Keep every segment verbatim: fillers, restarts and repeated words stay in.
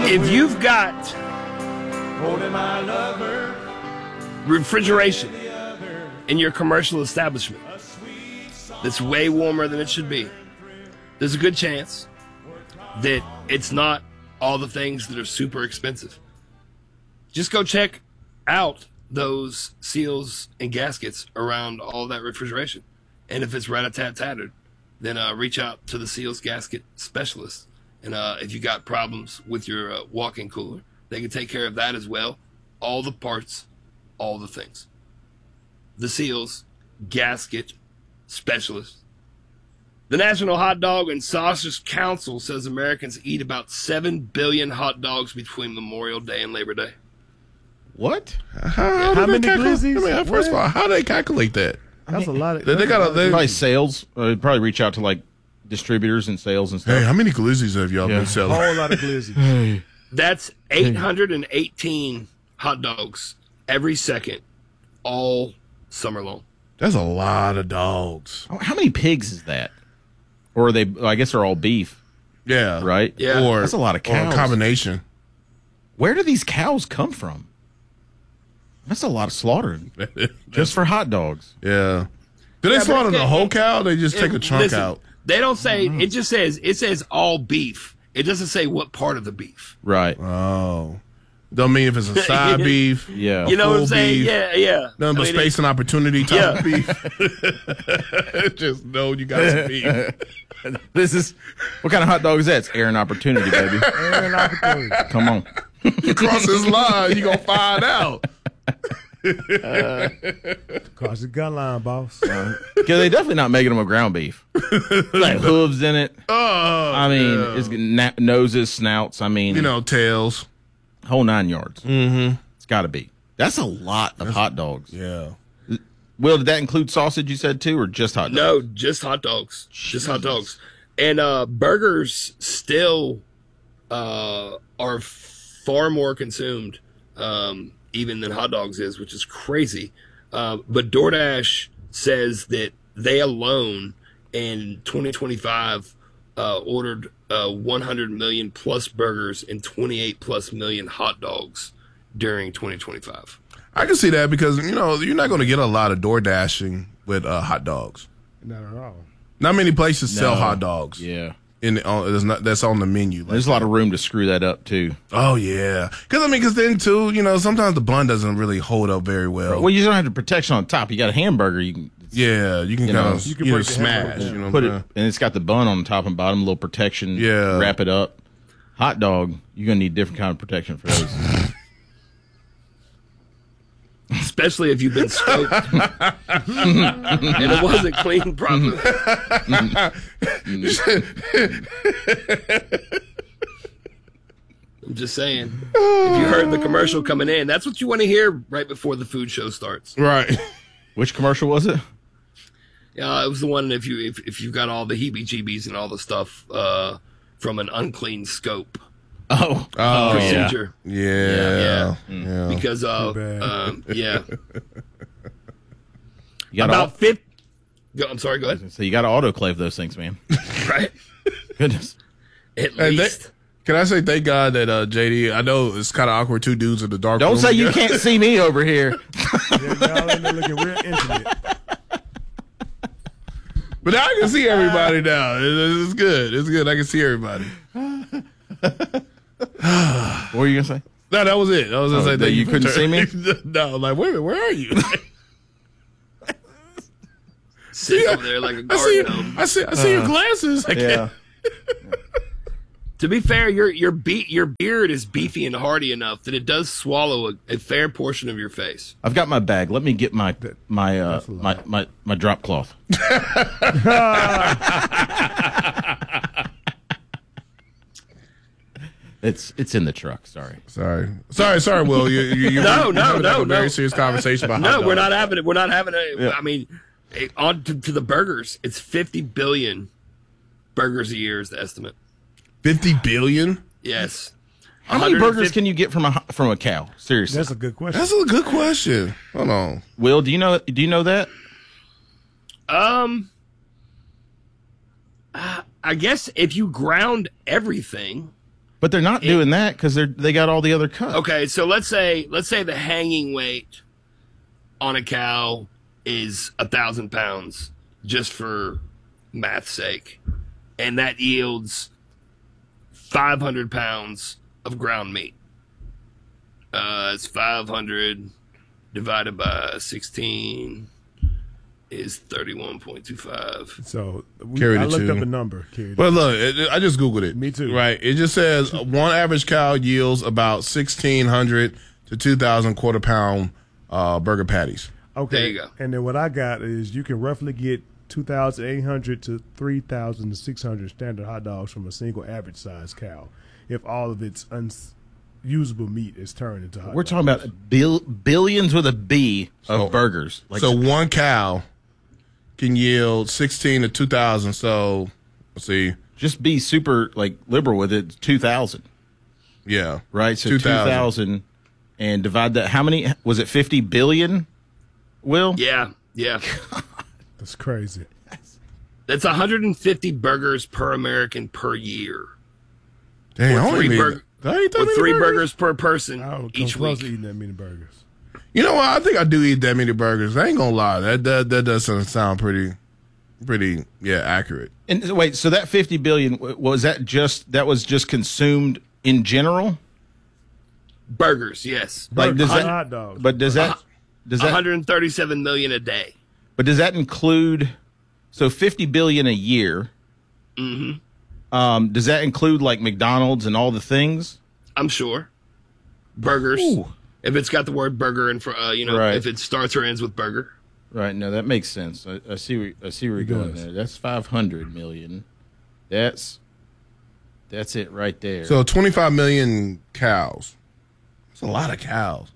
if you've got refrigeration in your commercial establishment that's way warmer than it should be, there's a good chance that it's not all the things that are super expensive. Just go check out those seals and gaskets around all that refrigeration. And if it's rat-a-tat-tattered, then uh, reach out to the seals gasket specialist. And uh, if you got problems with your uh, walk-in cooler, they can take care of that as well. All the parts, all the things. The seals gasket specialist. The National Hot Dog and Sausage Council says Americans eat about seven billion hot dogs between Memorial Day and Labor Day. What? How, how, How many calculate, glizzies? I mean, first What? of all, how do they calculate that? That's a lot of. They, they got a, they, Probably sales. Uh, probably reach out to like distributors and sales and stuff. Hey, how many glizzies have y'all Yeah. been a selling? whole lot of glizzy. That's eight hundred eighteen hot dogs every second, all summer long. That's a lot of dogs. How many pigs is that? Or are they? I guess they're all beef, Yeah. right? Yeah. Or, That's a lot of or a cows. combination. Where do these cows come from? That's a lot of slaughtering just for hot dogs. Yeah. Do they Yeah, but slaughter it's the good. whole cow? Or they just take a chunk Listen, out. They don't say, it just says, it says all beef. It doesn't say what part of the beef. Right. Oh. Don't mean if it's a side beef. Yeah. You know what I'm full saying? beef. Yeah, yeah. Nothing I but mean, space and opportunity type Yeah. of beef. Just know you got some beef. This is what kind of hot dog is that? It's air and opportunity, baby. Aaron opportunity. Come on. You cross this line, you gonna find out. Cross the gun line, boss. Because they definitely not making them a ground beef. Like hooves in it. Oh, I mean, yeah. it's na- noses, snouts. I mean, you know, tails. whole nine yards. Mm-hmm. It's got to be. That's a lot of hot dogs. Yeah. Will, did that include sausage? You said too, or just hot dogs? No, just hot dogs. Just hot dogs. And uh, burgers still uh, are far more consumed um, even than hot dogs is, which is crazy. Uh, but DoorDash says that they alone in twenty twenty-five uh, ordered uh, one hundred million plus burgers and twenty-eight plus million hot dogs during twenty twenty-five. I can see that because, you know, you're not going to get a lot of door dashing with uh, hot dogs. Not at all. Not many places sell No. hot dogs. Yeah. In the, on, there's not, that's on the menu. Like, There's a lot of room to screw that up too. oh, yeah. Because, I mean, because then, too, you know, sometimes the bun doesn't really hold up very well. Well, you don't have the protection on top. You got a hamburger. You can yeah, you can You kind know, of you you can know, break the smash. hamburger down. You know put what it, I'm and it's got the bun on the top and bottom, a little protection. Yeah. Wrap it up. Hot dog, you're gonna need different kind of protection for those. Especially if you've been scoped and it wasn't cleaned properly. I'm just saying. If you heard the commercial coming in, that's what you want to hear right before the food show starts. saying? Right. Which commercial was it? Yeah, it was the one if you if if you got all the heebie-jeebies and all the stuff uh, from an unclean scope Oh, Oh, procedure. Yeah. Yeah. Yeah. Because of bad. um, yeah, you got about to fifty. Go, I'm sorry. Go ahead. so you got to autoclave those things, man. Right. Goodness. At And they- least. Can I say thank God that uh, J D, I know it's kind of awkward, two dudes in the dark Don't room say you together. can't see me over here. Yeah, y'all in there looking real intimate. But now I can see everybody now. It's, it's good. It's good. I can see everybody. What were you gonna say? No, that was it. I was just Oh, like, that you couldn't see me? No, like, wait a minute, where are you? Sitting over there like a I see, garden gnome. I see, I see your glasses. I can't- To be fair, your your be- your beard is beefy and hardy enough that it does swallow a, a fair portion of your face. I've got my bag. Let me get my my uh, That's a my, lot. my my drop cloth. It's it's in the truck. Sorry. Sorry, sorry, sorry, Will. You, you, you No, you're no, having no, a very no. serious conversation about hot No, we're dogs. not having it. We're not having it. I mean, eh, on to, to the burgers, it's fifty billion burgers a year is the estimate. Fifty billion. Yes. How many burgers can you get from a from a cow? Seriously. That's a good question. That's a good question. Hold on. Will, do you know do you know that? Um, uh, I guess if you ground everything, But they're not doing that because they're they got all the other cuts. Okay, so let's say let's say the hanging weight on a cow is a thousand pounds, just for math's sake, and that yields five hundred pounds of ground meat. Uh, it's five hundred divided by sixteen is thirty-one point two five. So we, Carry the I looked two. up a number. Carry the Well, look, it, it- I just Googled it. Me too. Right. It just says one average cow yields about sixteen hundred to two thousand quarter pound uh, burger patties. Okay. There you go. And then what I got is you can roughly get two thousand eight hundred to three thousand six hundred standard hot dogs from a single average size cow if all of its unusable meat is turned into hot We're dogs. talking about bil- billions with a B of So- burgers. Like so one cow can yield sixteen to two thousand. So, let's see. just be super like liberal with it. Two thousand, Yeah. right? So two thousand, and divide that. How many was it? Fifty billion. Will Yeah, yeah. That's crazy. That's one hundred fifty burgers per American per year. Dang, Or I only three mean, burg- I ain't that Or many three burgers. burgers per person I don't come each close week. to eating that many burgers. You know what? I think I do eat that many burgers. I ain't gonna lie. That that, that doesn't sound pretty, pretty, yeah, accurate. and wait, so that fifty billion w- was that just that was just consumed in general? Burgers, yes. Like Burgers, does not that? hot dogs. But does that? Does that? one hundred thirty-seven million a day. But does that include? So fifty billion a year. Mm-hmm. Um, does that include like McDonald's and all the things? I'm sure. Burgers. Ooh. If it's got the word burger in for, uh, you know, Right. if it starts or ends with burger. Right. No, that makes sense. I, I see. Where, I see where you're It going does. there. That's five hundred million. That's that's it right there. So twenty-five million cows. That's a lot of cows.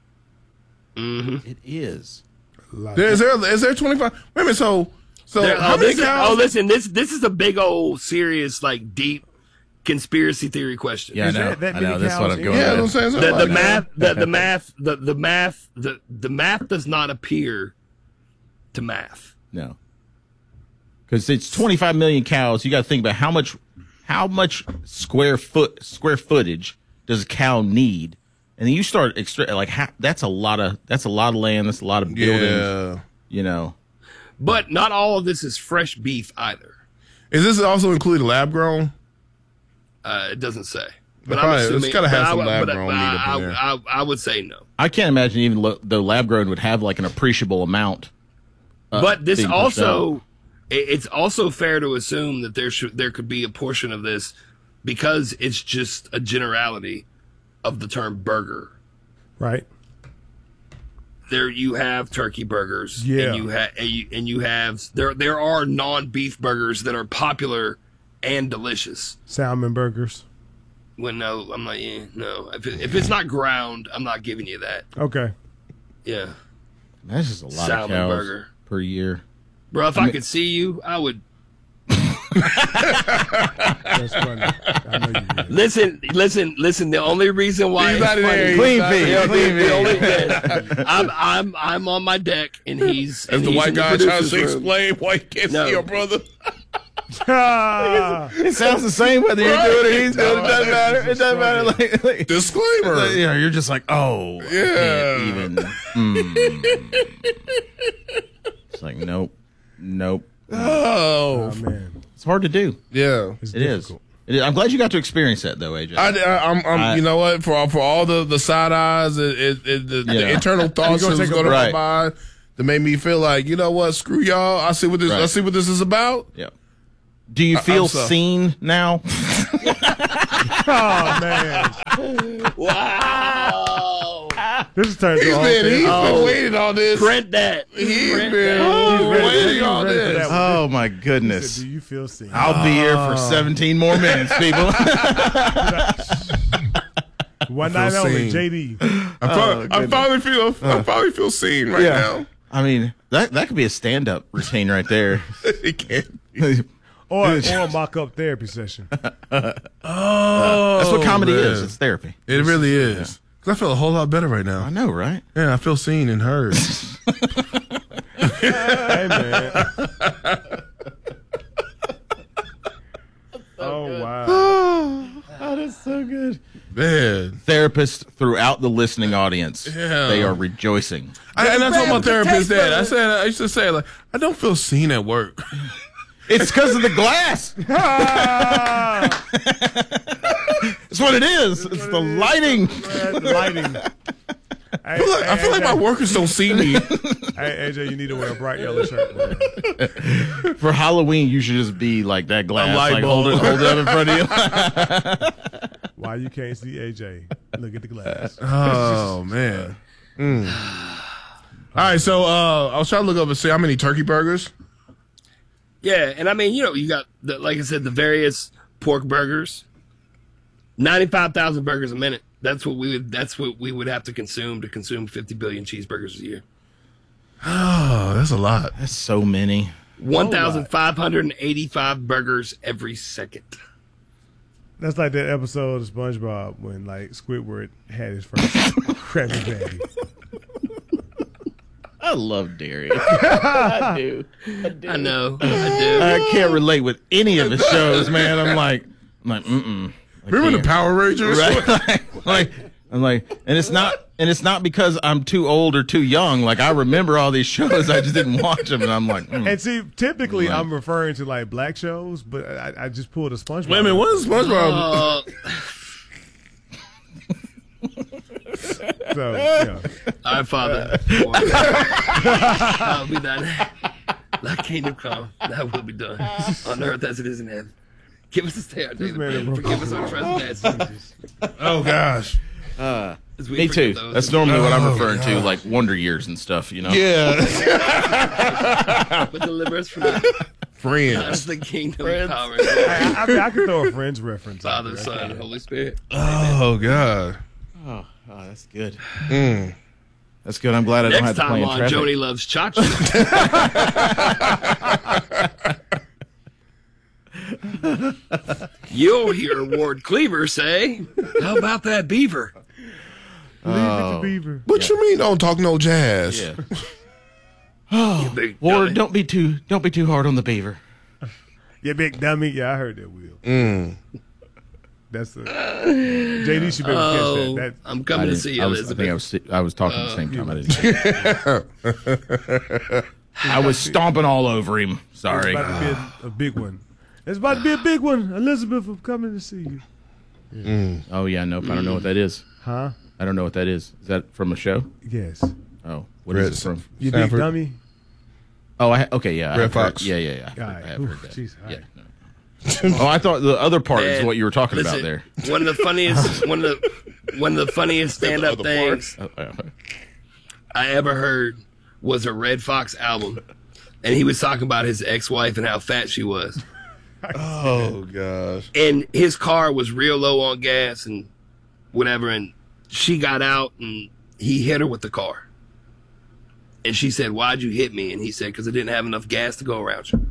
it is. A lot There, of- is there is there twenty-five? Wait a minute. So so There- how oh, many this is, cows? oh, listen, this this is a big old serious, like deep conspiracy theory question. Yeah, I Is know. that- that I know. many That's what cows I'm going. yeah, with. that's what I'm saying. The, So the like, math, the, the math, the, the math, the, the math does not appear to math. No, because it's twenty-five million cows. You got to think about how much, how much square foot square footage does a cow need, and then you start extra like ha- that's a lot of that's a lot of land. That's a lot of buildings. Yeah. You know, But not all of this is fresh beef either. Is this also include lab grown? Uh, it doesn't say. But Probably- I'm it's assuming. gotta have but some I, lab but, grown but meat I, up in there. I, I, I would say no. I can't imagine even lo- though lab grown would have like an appreciable amount. uh, but this being pushed also, out. it- it's also fair to assume that there should there could be a portion of this because it's just a generality of the term burger. right. There you have turkey burgers, Yeah. and you have and you, and you have there there are non beef burgers that are popular and delicious. Salmon burgers. When no, I'm like, eh, no. If it, if it's not ground, I'm not giving you that. Okay. Yeah, That's just a lot Salmon of cows burger. per year. bro. If I, could see you, I would That's funny. I know you did. listen, listen, listen. The only reason why He's it's not in funny, there. He's Clean not- feed. Yeah, Clean the, the only, feed. yeah. I'm I'm I'm on my deck, and he's As and the he's white in the guy trying producer's to room. explain why you can't No. see your brother. Ah, It sounds the same whether you're Right. doing it or he's doing it. It doesn't matter. It doesn't matter. Like, like, Disclaimer. you know, you're just like, oh, I Yeah. can't even. mm. It's like, nope, nope. Oh, oh, man. It's hard to do. yeah. It's It is. difficult. It is. I'm glad you got to experience that, though, A J. I, I, I'm, I'm I- you know what? For all- for all the, the side eyes, it, it, it, the, the Yeah. internal thoughts You that gonna was take a going to my break. mind that made me feel like, you know what? Screw y'all. I see what this. I Right. see what this is about. yeah. Do you feel I'm so- seen now? Oh, man. Wow! This is turned to He's a whole been, thing. he's Oh. been waiting on this. Print that. He's Print been that. He's ready- waiting he's on ready for this. that one. Oh my He goodness! said, do you feel seen? I'll be here for seventeen more minutes, people. One night only, seen. J D. I, fin- I finally feel. I finally feel seen right Yeah. I mean, that that could be a stand-up routine right there. now. He can't. Or, or a mock-up therapy session. Oh, That's what comedy man. is. It's therapy. It really is. 'Cause I feel a whole lot better right I now. know, right? Yeah, I feel seen and heard. Hey, man. Oh, wow. So good. Man. Therapists throughout the listening audience, Yeah. they are rejoicing. I, and that's what my Grab the therapist taste said. I buds. said, I used to say, like, I don't feel seen at work. It's because of the glass. That's what it is. It's the lighting. The lighting. I feel like, I feel like my workers don't see me. Hey, A J, you need to wear a bright yellow shirt. Man. For Halloween, you should just be like that glass, light like hold it, bulb. hold it up in front of you. Why you can't see A J? Look at the glass. Oh, man. Mm. All right, so uh, I was trying to look up and see how many turkey burgers. Yeah, and I mean, you know, you got, the, like I said, the various pork burgers. ninety-five thousand burgers a minute. That's what we would. That's what we would have to consume to consume fifty billion cheeseburgers a year. Oh, that's a lot. That's so many. one thousand five hundred eighty-five burgers every second. That's like that episode of SpongeBob when like Squidward had his first Krabby Patty. I love Darius. I do. I do. I know. I do. I can't relate with any of his shows, man. I'm like, I'm like, mm-mm. I Remember the can't. Power Rangers? Right? like, like, I'm like, and it's not, and it's not because I'm too old or too young. Like I remember all these shows, I just didn't watch them, and I'm like, mm. And see, typically Right. I'm referring to like black shows, but I, I just pulled a SpongeBob. Wait a minute, what is SpongeBob? Uh, So, yeah. Our Father, I'll be done. Thy kingdom come, thy will be done on earth as it is in heaven. Give us this day our daily man bread. is Forgive us our trespasses. Oh, gosh. Uh, as we me forgive too. those That's who- normally what I'm Oh, referring to, God. like Wonder Years and stuff. You know. Yeah. But deliver us from the Friends. the kingdom, power, I, I, mean, I could throw a Friends reference. out Father, there. Son, and Holy Spirit. Oh, God. Oh, oh, that's good. Mm. That's good. I'm glad I don't Next have to time play in on traffic. Joni Loves Chachi. You'll hear Ward Cleaver say, "How about that beaver?" Leave it to Beaver. What you mean don't talk no jazz? Yeah. You big Ward, dummy. don't be too don't be too hard on the beaver. Yeah, big dummy. Yeah, I heard that, Will. Mm. That's the J D should be able to Oh, catch that. that I'm I, coming to didn't- see you, I was, I Elizabeth. think I was I was talking at the same time. I didn't. I was stomping all over him. it's Sorry. about to be a, a big one. It's about to be a big one. Elizabeth, I'm coming to see you. Oh yeah, nope. I don't know what that is. Huh? I don't know what that is. Is that from a show? Yes. Oh, what is Red- it from? You Sanford. big dummy. Oh, I, okay, yeah. Red I've heard- Fox. Yeah, yeah, yeah. All right. I have Oof, heard that. jeez, all Yeah. right. no. Oh, I thought the other part is Man, what you were talking about listen, there. One of the funniest, one of the, one of the funniest stand-up other things Oh, oh. I ever heard was a Red Fox album, and he was talking about his ex-wife and how fat she was, Oh, gosh. and his car was real low on gas and whatever, and she got out and he hit her with the car. And she said, "Why'd you hit me?" And he said, "Because I didn't have enough gas to go around you."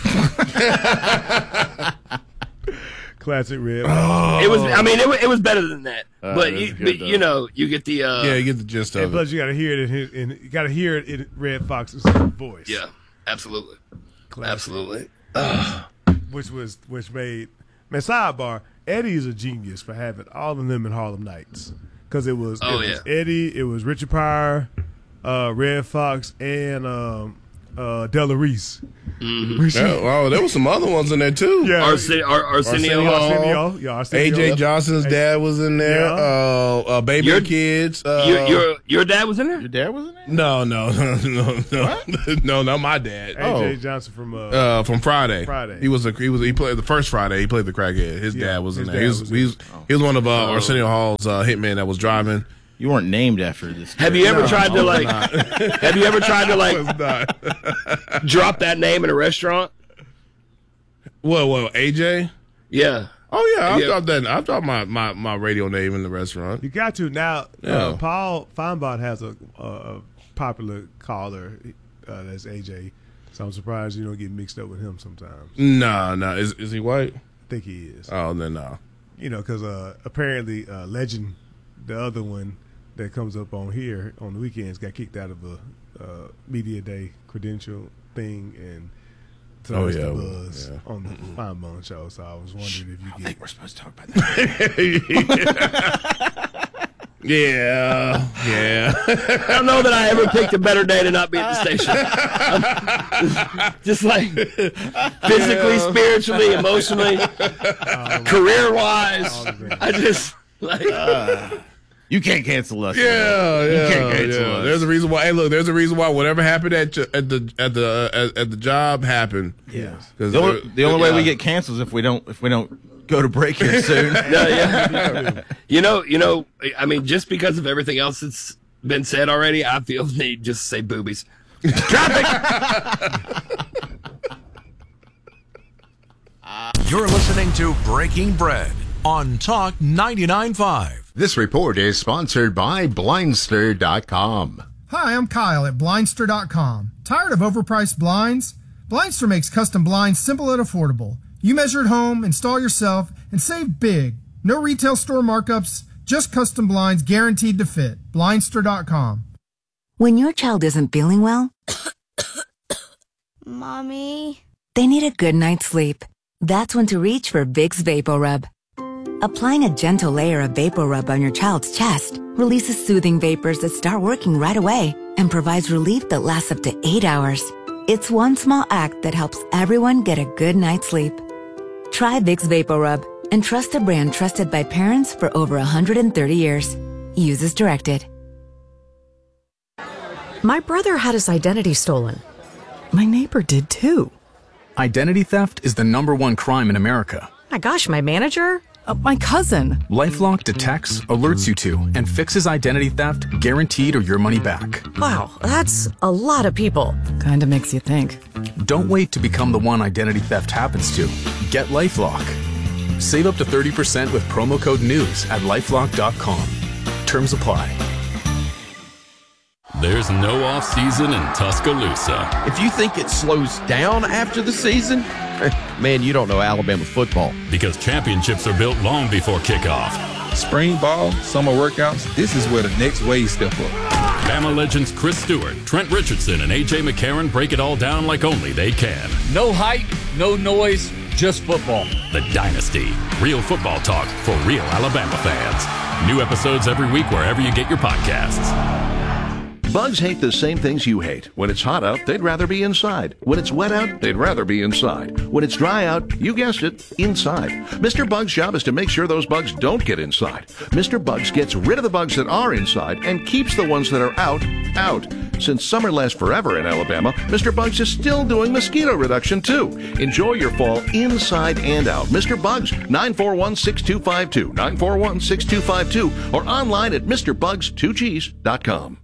Classic red. It was, I mean, it was, it was better than that. Uh, but that's you, good, but though. you know, you get the, uh, Yeah, you get the gist And of it. plus, you got to hear it in his, in, you got to hear it in Red Fox's voice. yeah, absolutely, Classic. absolutely. Which was which made man. Sidebar: Eddie is a genius for having all of them in Harlem Nights because it was, Oh, it was yeah. Eddie, it was Richard Pryor, uh, Red Fox, and um, uh, Della Reese. Yeah, wow, there was some other ones in there, too. Yeah. Arsen- Ar- Arsenio Arsenio Hall. Arsenio, yeah, Arsenio. A J Johnson's dad was in there. Yeah. Uh, uh, Baby Your- and Kids. Uh, Your, your your dad was in there. Your dad was in there? no, no, no, no, no, no, not my dad. A J Oh. Johnson from uh, Uh, from Friday. Friday. He was a he was he played the first Friday. He played the crackhead. His Yeah, dad was in his there. dad He was, was he was, he was one of uh, Oh. Arsenio Hall's uh, hitmen that was driving. You weren't named after this. Have you ever No, tried to I was like? not. Have you ever tried to like Was not. drop that name in a restaurant? What? What? A J? Yeah. Oh yeah, I've Yeah. dropped that. I've dropped my, my, my radio name in the restaurant. you got to now. Yeah. Uh, Paul Feinbot has a, a, a popular caller uh, that's A J, so I'm surprised you don't get mixed up with him sometimes. Nah, nah. Is is he white? I think he is. Oh, then no. You know, because uh, apparently uh, Legend, the other one that comes up on here on the weekends, got kicked out of a uh, media day credential thing, and So Oh, that's yeah. the buzz Yeah. on the Fine Bone show. So I was wondering if you I get. think we're supposed to talk about that. Yeah, yeah. I don't know that I ever picked a better day to not be at the station. Just like physically, spiritually, emotionally, career wise. I just like You can't cancel us. Yeah, yeah, can't cancel yeah. us. There's a reason why. Hey, look, there's a reason why whatever happened at your, at the at the uh, at, at the job happened. Yeah. 'Cause The only, there- the only way we yeah. get canceled is if we don't if we don't go to break here soon. yeah, yeah. You know, you know. I mean, just because of everything else that's been said already, I feel the need just to say boobies. You're listening to Breaking Bread on Talk ninety-nine point five. This report is sponsored by Blindster dot com. Hi, I'm Kyle at Blindster dot com. Tired of overpriced blinds? Blindster makes custom blinds simple and affordable. You measure at home, install yourself, and save big. No retail store markups, just custom blinds guaranteed to fit. Blindster dot com. When your child isn't feeling well, Mommy? they need a good night's sleep. That's when to reach for Vicks VapoRub. Applying a gentle layer of VapoRub on your child's chest releases soothing vapors that start working right away and provides relief that lasts up to eight hours. It's one small act that helps everyone get a good night's sleep. Try Vicks VapoRub and trust a brand trusted by parents for over one hundred thirty years. Use as directed. My brother had his identity stolen. My neighbor did too. Identity theft is the number one crime in America. My gosh, my manager? Uh, my cousin. LifeLock detects, alerts you to, and fixes identity theft guaranteed or your money back. Wow, that's a lot of people. Kinda makes you think. Don't wait to become the one identity theft happens to. Get LifeLock. Save up to thirty percent with promo code NEWS at lifelock dot com. Terms apply. There's no off-season in Tuscaloosa. If you think it slows down after the season, man, you don't know Alabama football. Because championships are built long before kickoff. Spring ball, summer workouts, this is where the next wave step up. Bama legends Chris Stewart, Trent Richardson, and A J McCarron break it all down like only they can. No hype, no noise, just football. The Dynasty. Real football talk for real Alabama fans. New episodes every week wherever you get your podcasts. Bugs hate the same things you hate. When it's hot out, they'd rather be inside. When it's wet out, they'd rather be inside. When it's dry out, you guessed it, inside. Mister Bug's job is to make sure those bugs don't get inside. Mister Bugs gets rid of the bugs that are inside and keeps the ones that are out, out. Since summer lasts forever in Alabama, Mister Bugs is still doing mosquito reduction too. Enjoy your fall inside and out. Mister Bugs, nine four one, six two five two, nine four one, six two five two, or online at Mister Bugs two G's dot com.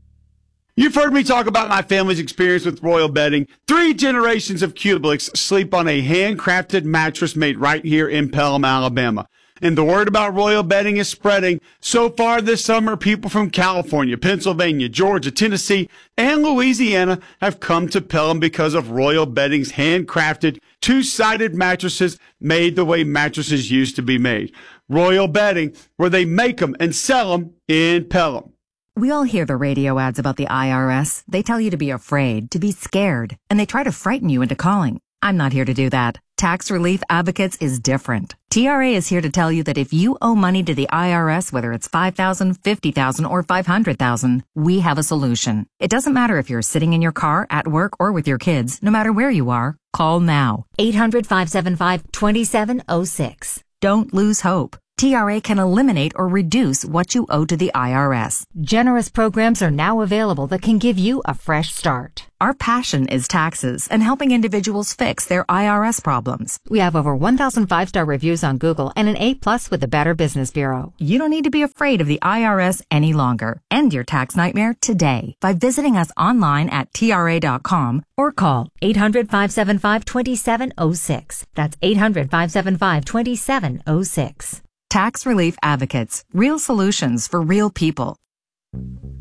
You've heard me talk about my family's experience with Royal Bedding. Three generations of Cublix sleep on a handcrafted mattress made right here in Pelham, Alabama. And the word about Royal Bedding is spreading. So far this summer, people from California, Pennsylvania, Georgia, Tennessee, and Louisiana have come to Pelham because of Royal Bedding's handcrafted two-sided mattresses made the way mattresses used to be made. Royal Bedding, where they make them and sell them in Pelham. We all hear the radio ads about the I R S. They tell you to be afraid, to be scared, and they try to frighten you into calling. I'm not here to do that. Tax Relief Advocates is different. T R A is here to tell you that if you owe money to the I R S, whether it's five thousand dollars, fifty thousand dollars, or five hundred thousand dollars, we have a solution. It doesn't matter if you're sitting in your car, at work, or with your kids. No matter where you are, call now. eight hundred, five seven five, two seven zero six. Don't lose hope. T R A can eliminate or reduce what you owe to the I R S. Generous programs are now available that can give you a fresh start. Our passion is taxes and helping individuals fix their I R S problems. We have over one thousand five-star reviews on Google and an A plus with the Better Business Bureau. You don't need to be afraid of the I R S any longer. End your tax nightmare today by visiting us online at T R A dot com or call eight hundred, five seven five, two seven zero six. That's eight hundred, five seven five, two seven zero six. Tax Relief Advocates. Real solutions for real people.